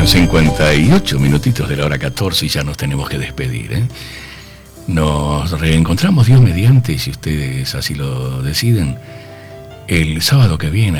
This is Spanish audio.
Bien, 58 minutitos de la hora 14 y ya nos tenemos que despedir, ¿eh? Nos reencontramos Dios mediante, si ustedes así lo deciden, el sábado que viene